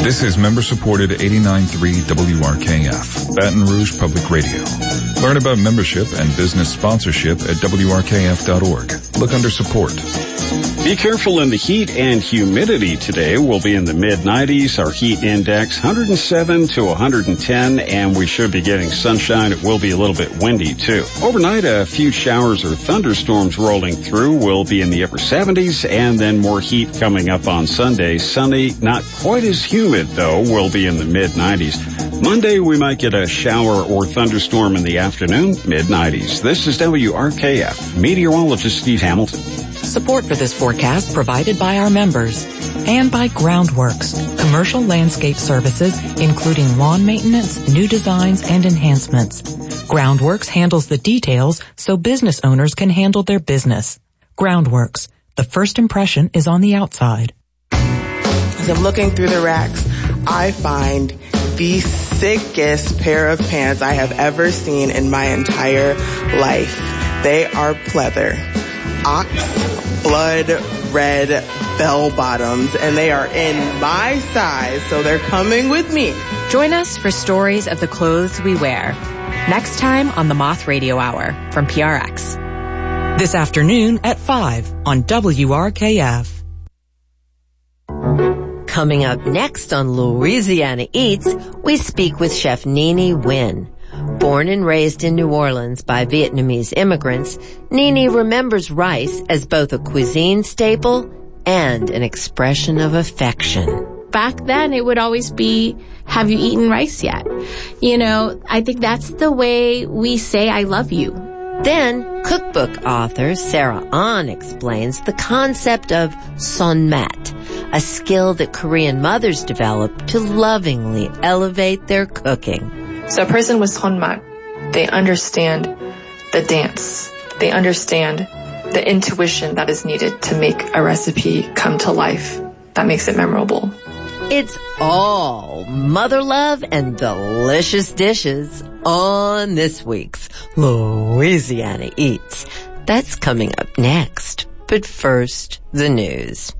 This is member-supported 89.3 WRKF, Baton Rouge Public Radio. Learn about membership and business sponsorship at WRKF.org. Look under support. Be careful in the heat and humidity today. We'll be in the mid-90s. Our heat index 107 to 110, and we should be getting sunshine. It will be a little bit windy, too. Overnight, a few showers or thunderstorms rolling through. We'll be in the upper 70s, and then more heat coming up on Sunday. Sunny, not quite as humid, though. We'll be in the mid-90s. Monday, we might get a shower or thunderstorm in the afternoon, mid-90s. This is WRKF. Meteorologist Steve Hamilton. Support for this forecast provided by our members and by Groundworks, commercial landscape services, including lawn maintenance, new designs, and enhancements. Groundworks handles the details so business owners can handle their business. Groundworks, the first impression is on the outside. As I'm looking through the racks, I find the thickest pair of pants I have ever seen in my entire life. They are pleather. Ox blood red bell bottoms, and they are in my size, so they're coming with me. Join us for stories of the clothes we wear. Next time on the Moth Radio Hour from PRX. This afternoon at 5 on WRKF. Coming up next on Louisiana Eats, we speak with Chef Nene Nguyen. Born and raised in New Orleans by Vietnamese immigrants, Nene remembers rice as both a cuisine staple and an expression of affection. Back then, it would always be, have you eaten rice yet? You know, I think that's the way we say I love you. Then, cookbook author Sarah Ahn explains the concept of sonmat, a skill that Korean mothers develop to lovingly elevate their cooking. So a person with sonmat, they understand the dance. They understand the intuition that is needed to make a recipe come to life. That makes it memorable. It's all mother love and delicious dishes on this week's Louisiana Eats. That's coming up next. But first, the news.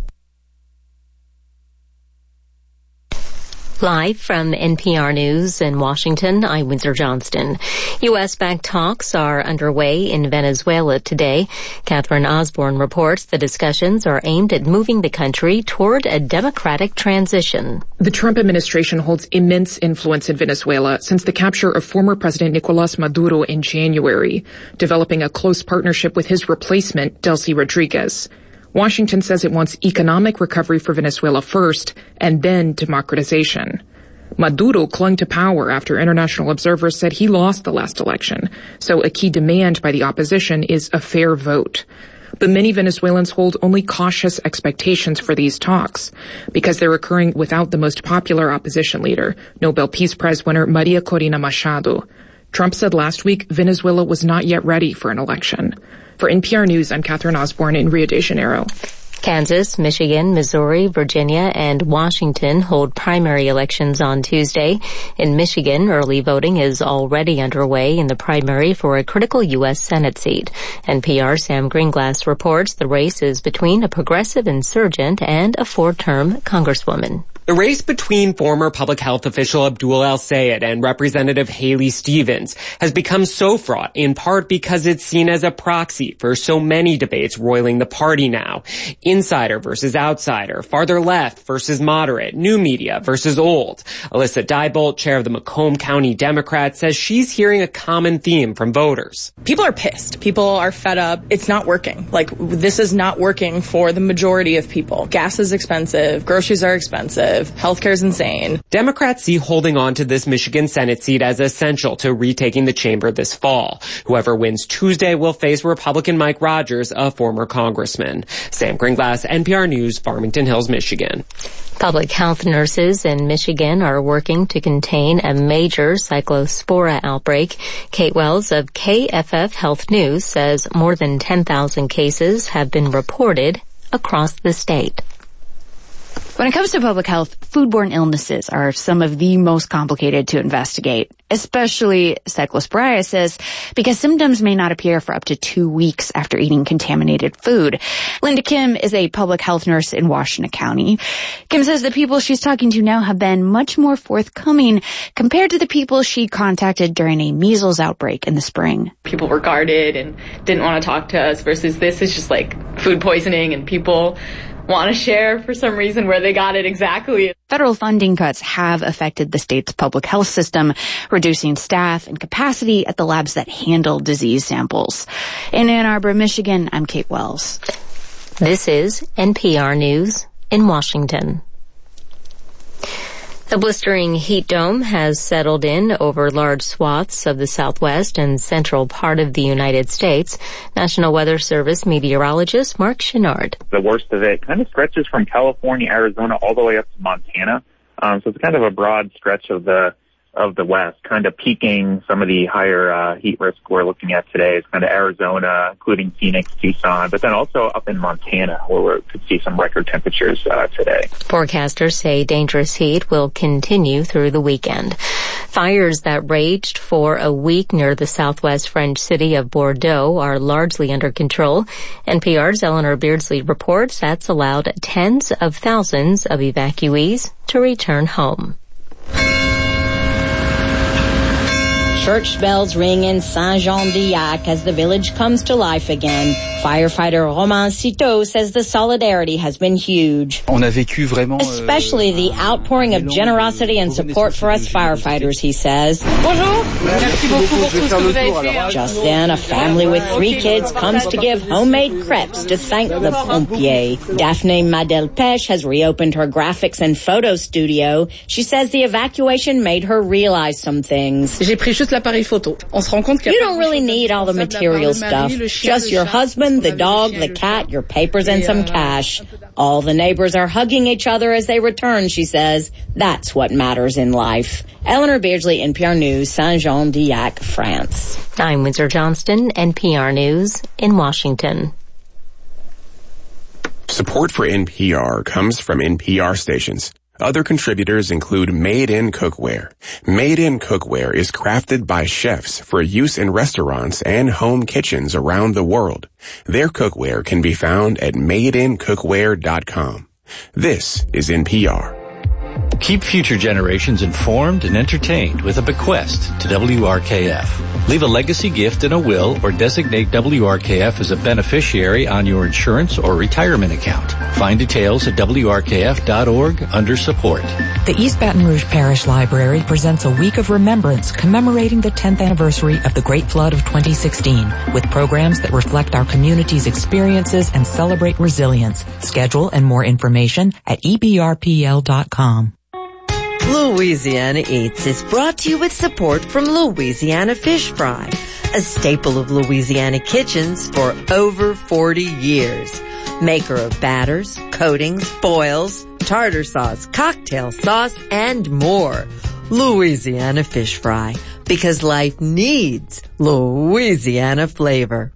Live from NPR News in Washington, I'm Windsor Johnston. U.S.-backed talks are underway in Venezuela today. Catherine Osborne reports the discussions are aimed at moving the country toward a democratic transition. The Trump administration holds immense influence in Venezuela since the capture of former President Nicolas Maduro in January, developing a close partnership with his replacement, Delcy Rodriguez. Washington says it wants economic recovery for Venezuela first, and then democratization. Maduro clung to power after international observers said he lost the last election, so a key demand by the opposition is a fair vote. But many Venezuelans hold only cautious expectations for these talks, because they're occurring without the most popular opposition leader, Nobel Peace Prize winner Maria Corina Machado. Trump said last week Venezuela was not yet ready for an election. For NPR News, I'm Catherine Osborne in Rio de Janeiro. Kansas, Michigan, Missouri, Virginia, and Washington hold primary elections on Tuesday. In Michigan, early voting is already underway in the primary for a critical U.S. Senate seat. NPR's Sam Greenglass reports the race is between a progressive insurgent and a four-term congresswoman. The race between former public health official Abdul El-Sayed and Representative Haley Stevens has become so fraught in part because it's seen as a proxy for so many debates roiling the party now. Insider versus outsider, farther left versus moderate, new media versus old. Alyssa Diebolt, chair of the Macomb County Democrats, says she's hearing a common theme from voters. People are pissed. People are fed up. It's not working. This is not working for the majority of people. Gas is expensive. Groceries are expensive. Healthcare's insane. Democrats see holding on to this Michigan Senate seat as essential to retaking the chamber this fall. Whoever wins Tuesday will face Republican Mike Rogers, a former congressman. Sam Greenglass, NPR News, Farmington Hills, Michigan. Public health nurses in Michigan are working to contain a major cyclospora outbreak. Kate Wells of KFF Health News says more than 10,000 cases have been reported across the state. When it comes to public health, foodborne illnesses are some of the most complicated to investigate, especially cyclosporiasis, because symptoms may not appear for up to 2 weeks after eating contaminated food. Linda Kim is a public health nurse in Washington County. Kim says the people she's talking to now have been much more forthcoming compared to the people she contacted during a measles outbreak in the spring. People were guarded and didn't want to talk to us versus this is just like food poisoning and people want to share for some reason where they got it exactly. Federal funding cuts have affected the state's public health system, reducing staff and capacity at the labs that handle disease samples. In Ann Arbor, Michigan, I'm Kate Wells. This is NPR News in Washington. The blistering heat dome has settled in over large swaths of the southwest and central part of the United States. National Weather Service meteorologist Mark Chenard. The worst of it kind of stretches from California, Arizona, all the way up to Montana. So it's kind of a broad stretch of the west, kind of peaking some of the higher heat risk we're looking at today. It's kind of Arizona, including Phoenix, Tucson, but then also up in Montana where we could see some record temperatures today. Forecasters say dangerous heat will continue through the weekend. Fires that raged for a week near the southwest French city of Bordeaux are largely under control. NPR's Eleanor Beardsley reports that's allowed tens of thousands of evacuees to return home. Church bells ring in Saint-Jean-d'Yac as the village comes to life again. Firefighter Romain Citeau says the solidarity has been huge. Especially the outpouring of generosity and support for us firefighters, he says. Just then, a family with 3 kids comes to give homemade crepes to thank the pompiers. Daphne Madel-Peche has reopened her graphics and photo studio. She says the evacuation made her realize some things. You don't really need all the material stuff. Just your husband, the dog, the cat, your papers, and some cash. All the neighbors are hugging each other as they return, she says. That's what matters in life. Eleanor Beardsley, NPR News, Saint-Jean-d'Yac, France. I'm Windsor Johnston, NPR News in Washington. Support for NPR comes from NPR stations. Other contributors include Made in Cookware. Made in Cookware is crafted by chefs for use in restaurants and home kitchens around the world. Their cookware can be found at madeincookware.com. This is NPR. Keep future generations informed and entertained with a bequest to WRKF. Leave a legacy gift in a will or designate WRKF as a beneficiary on your insurance or retirement account. Find details at WRKF.org under support. The East Baton Rouge Parish Library presents a week of remembrance commemorating the 10th anniversary of the Great Flood of 2016 with programs that reflect our community's experiences and celebrate resilience. Schedule and more information at ebrpl.com. Louisiana Eats is brought to you with support from Louisiana Fish Fry, a staple of Louisiana kitchens for over 40 years. Maker of batters, coatings, boils, tartar sauce, cocktail sauce, and more. Louisiana Fish Fry, because life needs Louisiana flavor.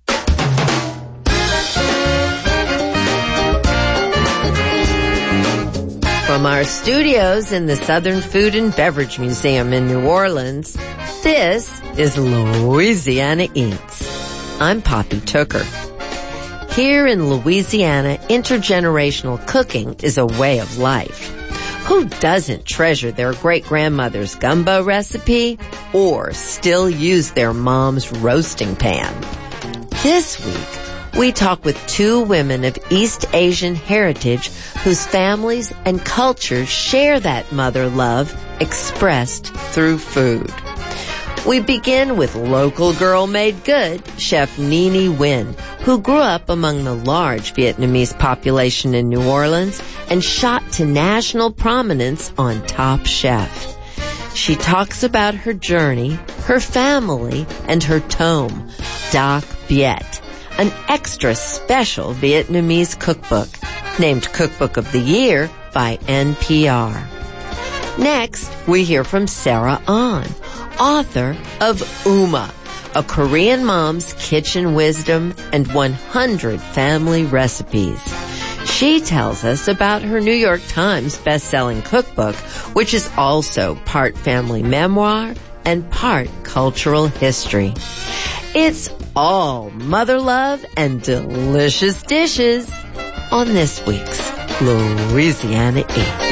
From our studios in the Southern Food and Beverage Museum in New Orleans, this is Louisiana Eats. I'm Poppy Tooker. Here in Louisiana, intergenerational cooking is a way of life. Who doesn't treasure their great-grandmother's gumbo recipe or still use their mom's roasting pan? This week, we talk with 2 women of East Asian heritage whose families and cultures share that mother love expressed through food. We begin with local girl made good, Chef Nini Nguyen, who grew up among the large Vietnamese population in New Orleans and shot to national prominence on Top Chef. She talks about her journey, her family, and her tome, Doc Biet, an extra special Vietnamese cookbook, named Cookbook of the Year by NPR. Next, we hear from Sarah Ahn, author of Uma, a Korean mom's kitchen wisdom and 100 family recipes. She tells us about her New York Times best-selling cookbook, which is also part family memoir and part cultural history. It's all mother love and delicious dishes on this week's Louisiana Eats.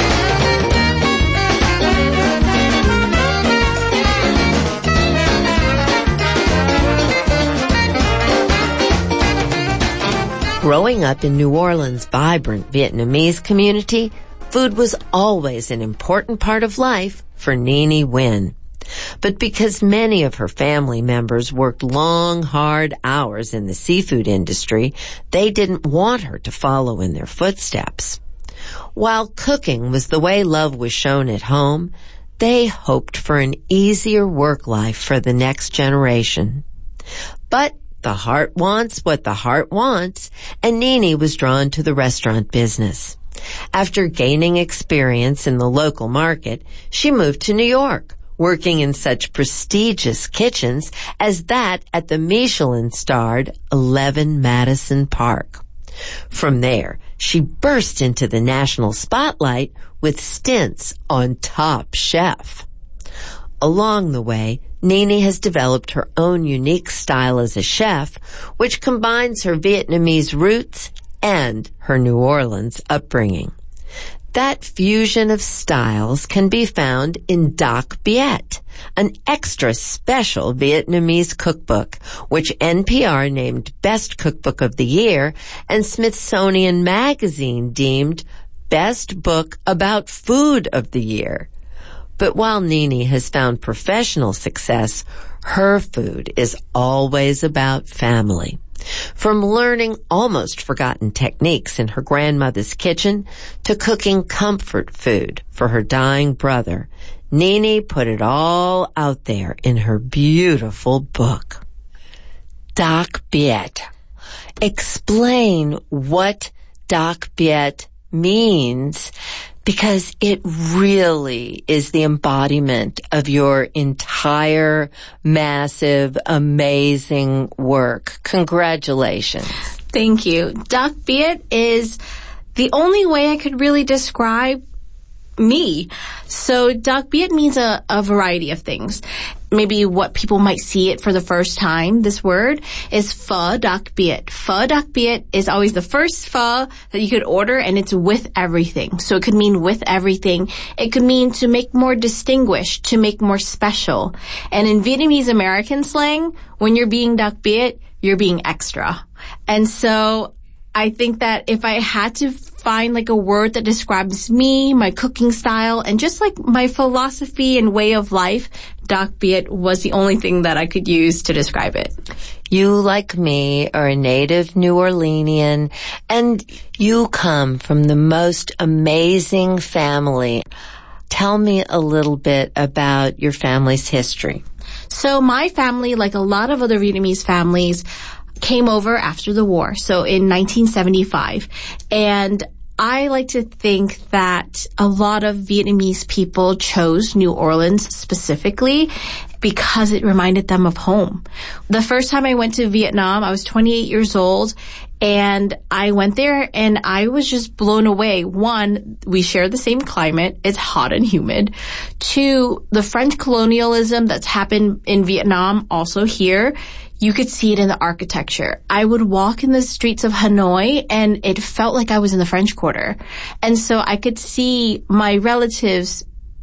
Growing up in New Orleans' vibrant Vietnamese community, food was always an important part of life for Nini Nguyen. But because many of her family members worked long, hard hours in the seafood industry, they didn't want her to follow in their footsteps. While cooking was the way love was shown at home, they hoped for an easier work life for the next generation. But the heart wants what the heart wants, and Nini was drawn to the restaurant business. After gaining experience in the local market, she moved to New York, working in such prestigious kitchens as that at the Michelin-starred 11 Madison Park. From there, she burst into the national spotlight with stints on Top Chef. Along the way, Nini has developed her own unique style as a chef, which combines her Vietnamese roots and her New Orleans upbringing. That fusion of styles can be found in Doc Biet, an extra special Vietnamese cookbook, which NPR named Best Cookbook of the Year and Smithsonian Magazine deemed Best Book About Food of the Year. But while Nini has found professional success, her food is always about family. From learning almost forgotten techniques in her grandmother's kitchen to cooking comfort food for her dying brother, Nini put it all out there in her beautiful book. Doc Biet. Explain what Doc Biet means, because it really is the embodiment of your entire massive, amazing work. Congratulations. Thank you. Doc Biet is the only way I could really describe me. So Doc Biet means a variety of things. Maybe what people might see it for the first time, this word, is pho Doc Biet. Pho Doc Biet is always the first pho that you could order, and it's with everything. So it could mean with everything. It could mean to make more distinguished, to make more special. And in Vietnamese American slang, when you're being Doc Biet, you're being extra. And so I think that if I had to find like a word that describes me, my cooking style, and just like my philosophy and way of life, Doc Biet was the only thing that I could use to describe it. You, like me, are a native New Orleanian, and you come from the most amazing family. Tell me a little bit about your family's history. So my family, like a lot of other Vietnamese families, came over after the war, so in 1975. And I like to think that a lot of Vietnamese people chose New Orleans specifically because it reminded them of home. The first time I went to Vietnam, I was 28 years old, and I went there and I was just blown away. One, we share the same climate. It's hot and humid. Two, the French colonialism that's happened in Vietnam also here. You could see it in the architecture. I would walk in the streets of Hanoi and it felt like I was in the French Quarter. And so I could see my relatives,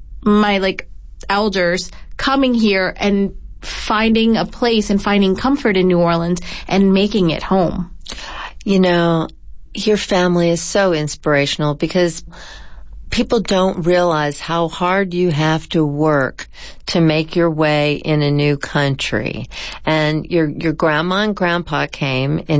my elders coming here and finding a place and finding comfort in New Orleans and making it home. You know, your family is so inspirational because people don't realize how hard you have to work to make your way in a new country. And your grandma and grandpa came in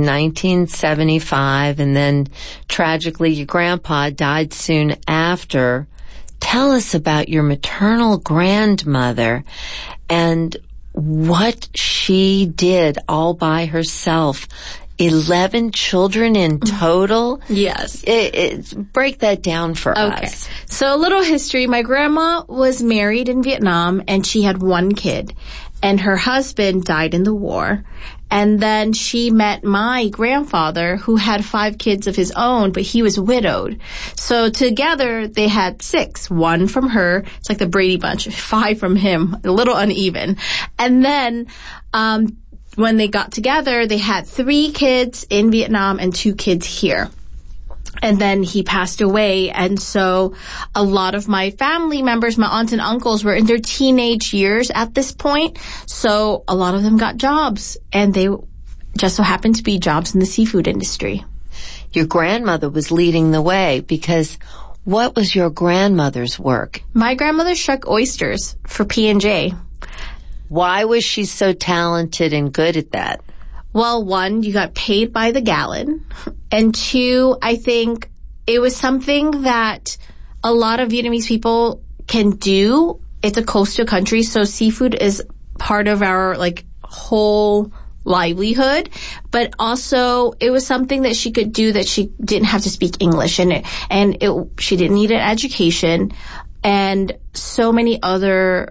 1975, and then tragically your grandpa died soon after. Tell us about your maternal grandmother and what she did all by herself. 11 children in total? Yes. Break that down for us. So a little history. My grandma was married in Vietnam and she had one kid. and her husband died in the war. And then she met my grandfather, who had 5 kids of his own, but he was widowed. So together they had 6. 1 from her. It's like the Brady Bunch. 5 from him. A little uneven. And then when they got together, they had 3 kids in Vietnam and 2 kids here. And then he passed away. And so a lot of my family members, my aunts and uncles, were in their teenage years at this point. So a lot of them got jobs, and they just so happened to be jobs in the seafood industry. Your grandmother was leading the way, because what was your grandmother's work? My grandmother shucked oysters for P&J. Why was she so talented and good at that? Well, 1, you got paid by the gallon. And 2, I think it was something that a lot of Vietnamese people can do. It's a coastal country, so seafood is part of our, whole livelihood. But also, it was something that she could do that she didn't have to speak English. She didn't need an education. And so many other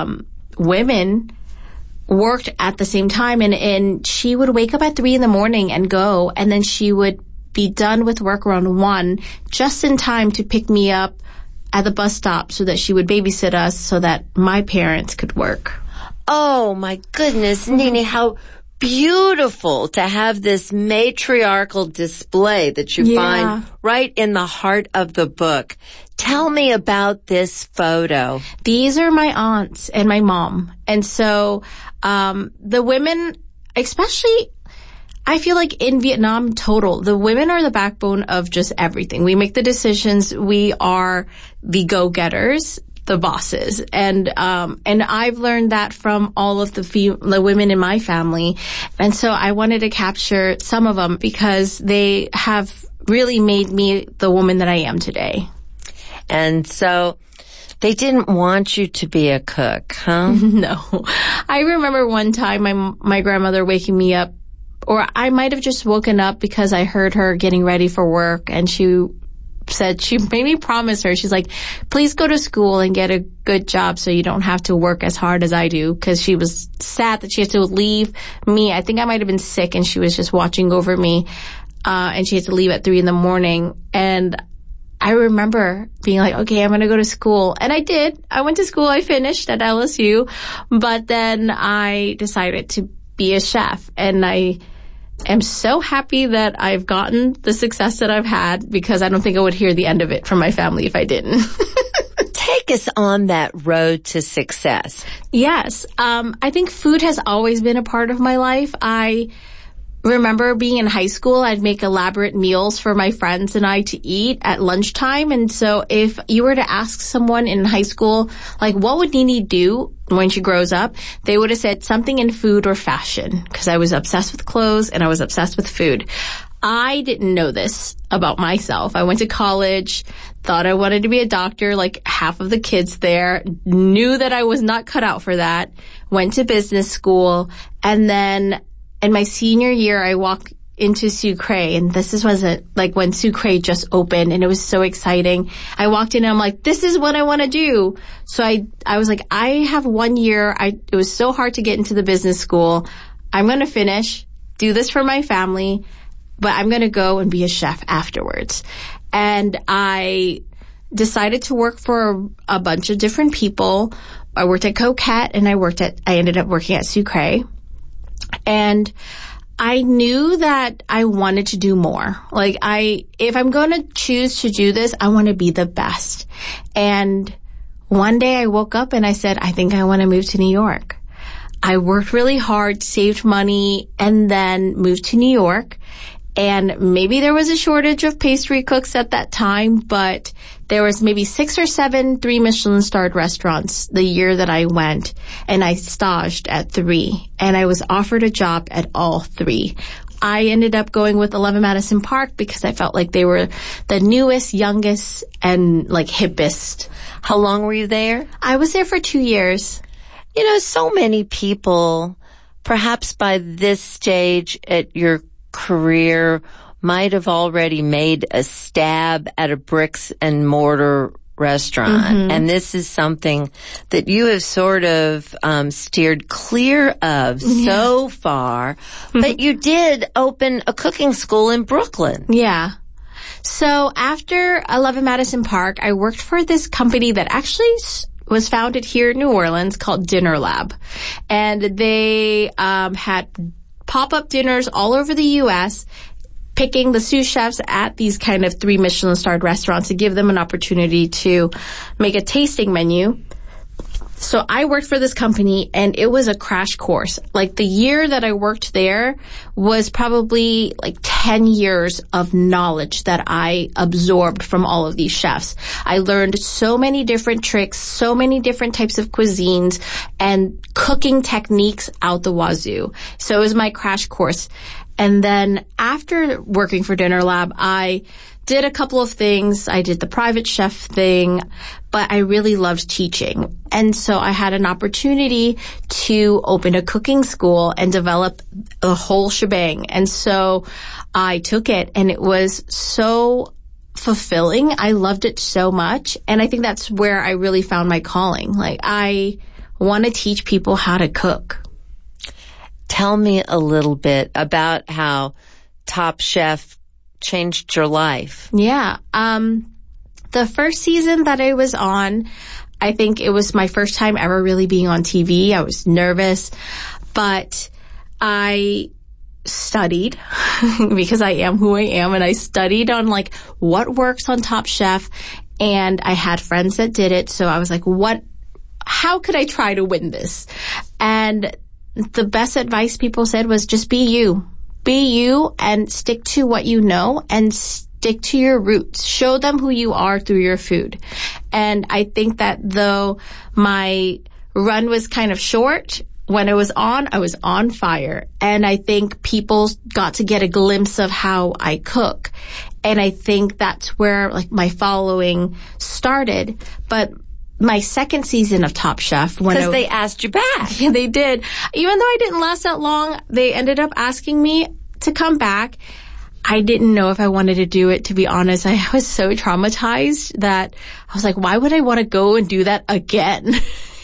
women worked at the same time, and she would wake up at 3 a.m. and go, and then she would be done with work around 1, just in time to pick me up at the bus stop so that she would babysit us so that my parents could work. Oh my goodness, Nini, how beautiful to have this matriarchal display that you find right in the heart of the book. Tell me about this photo. These are my aunts and my mom. And so the women, especially, I feel like in Vietnam total, the women are the backbone of just everything. We make the decisions. We are the go-getters, the bosses. And I've learned that from all of the women in my family. And so I wanted to capture some of them because they have really made me the woman that I am today. And so they didn't want you to be a cook, huh? No. I remember one time my grandmother waking me up, or I might have just woken up because I heard her getting ready for work, and she said, she made me promise her, she's like, please go to school and get a good job so you don't have to work as hard as I do, because she was sad that she had to leave me. I think I might have been sick and she was just watching over me, and she had to leave at 3 a.m. And I remember being like, okay, I'm going to go to school. And I did. I went to school. I finished at LSU. But then I decided to be a chef. And I am so happy that I've gotten the success that I've had, because I don't think I would hear the end of it from my family if I didn't. Take us on that road to success. Yes. I think food has always been a part of my life. I remember being in high school, I'd make elaborate meals for my friends and I to eat at lunchtime. And so if you were to ask someone in high school, like, what would Nini do when she grows up? They would have said something in food or fashion, because I was obsessed with clothes and I was obsessed with food. I didn't know this about myself. I went to college, thought I wanted to be a doctor, like half of the kids there, knew that I was not cut out for that, went to business school, and then in my senior year, I walked into Sucre, and this was like when Sucre just opened, and it was so exciting. I walked in and I'm like, this is what I want to do. So I was like, I have 1 year. It was so hard to get into the business school. I'm going to finish, do this for my family, but I'm going to go and be a chef afterwards. And I decided to work for a bunch of different people. I worked at Coquette, and I ended up working at Sucre. And I knew that I wanted to do more. Like, if I'm going to choose to do this, I want to be the best. And one day I woke up and I said, I think I want to move to New York. I worked really hard, saved money, and then moved to New York. And maybe there was a shortage of pastry cooks at that time, but there was maybe 6 or 7 3 Michelin-starred restaurants the year that I went, and I staged at 3, and I was offered a job at all 3. I ended up going with 11 Madison Park because I felt like they were the newest, youngest, and like hippest. How long were you there? I was there for 2 years. You know, so many people, perhaps by this stage at your career, might have already made a stab at a bricks and mortar restaurant. And this is something that you have sort of steered clear of so far. But you did open a cooking school in Brooklyn. Yeah. So after 11 Madison Park, I worked for this company that actually was founded here in New Orleans called Dinner Lab. And they had pop-up dinners all over the U.S., picking the sous chefs at these kind of 3 Michelin-starred restaurants to give them an opportunity to make a tasting menu. So I worked for this company, and it was a crash course. Like, the year that I worked there was probably like 10 years of knowledge that I absorbed from all of these chefs. I learned so many different tricks, so many different types of cuisines, and cooking techniques out the wazoo. So it was my crash course. And then after working for Dinner Lab, I did a couple of things. I did the private chef thing, but I really loved teaching. And so I had an opportunity to open a cooking school and develop a whole shebang. And so I took it, and it was so fulfilling. I loved it so much. And I think that's where I really found my calling. Like, I want to teach people how to cook. Tell me a little bit about how Top Chef changed your life. Yeah. The first season that I was on, I think it was my first time ever really being on TV. I was nervous, but I studied because I am who I am, and I studied on like what works on Top Chef, and I had friends that did it. So I was like, how could I try to win this? And the best advice people said was just be you. Be you and stick to what you know and stick to your roots. Show them who you are through your food. And I think that though my run was kind of short, when I was on fire. And I think people got to get a glimpse of how I cook. And I think that's where like my following started. But my second season of Top Chef, because they asked you back. Yeah, they did. Even though I didn't last that long, they ended up asking me to come back. I didn't know if I wanted to do it, to be honest. I was so traumatized that I was like, why would I want to go and do that again?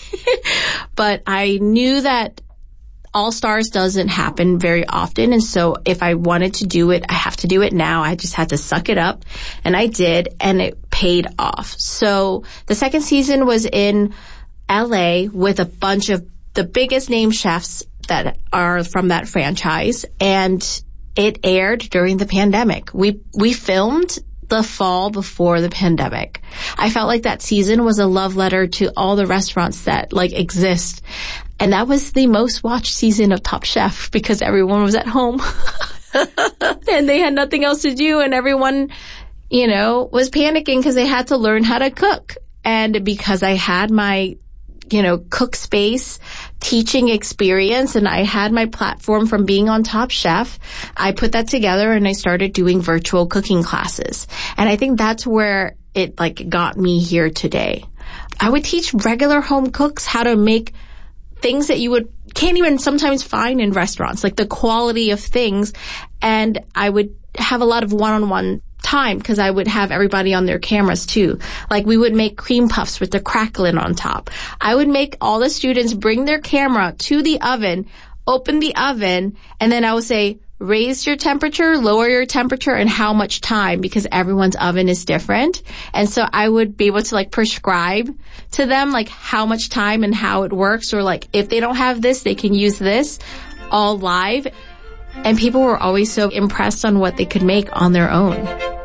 But I knew that All Stars doesn't happen very often. And so if I wanted to do it, I have to do it now. I just had to suck it up. And I did. And it paid off. So the second season was in LA with a bunch of the biggest name chefs that are from that franchise. And it aired during the pandemic. We filmed the fall before the pandemic. I felt like that season was a love letter to all the restaurants that like exist. And that was the most watched season of Top Chef because everyone was at home and they had nothing else to do, and everyone, was panicking because they had to learn how to cook. And because I had my, cook space teaching experience, and I had my platform from being on Top Chef, I put that together and I started doing virtual cooking classes. And I think that's where it got me here today. I would teach regular home cooks how to make things that you can't even sometimes find in restaurants, like the quality of things. And I would have a lot of one-on-one time because I would have everybody on their cameras too. Like we would make cream puffs with the crackling on top. I would make all the students bring their camera to the oven, open the oven, and then I would say, raise your temperature, lower your temperature, and how much time, because everyone's oven is different. And so I would be able to prescribe to them how much time and how it works, or if they don't have this, they can use this, all live. And people were always so impressed on what they could make on their own.